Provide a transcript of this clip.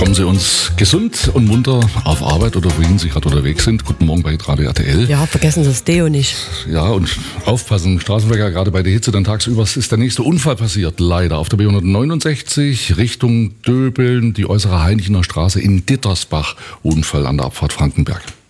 Kommen Sie uns gesund und munter auf Arbeit oder wohin Sie gerade unterwegs sind. Guten Morgen bei Radio RTL. Ja, vergessen Sie das Deo nicht. Ja, und aufpassen, Straßenverkehr, gerade bei der Hitze dann tagsüber ist der nächste Unfall passiert, leider. Auf der B169 Richtung Döbeln, die äußere Heinichener Straße in Dittersbach. Unfall an der Abfahrt Frankenberg.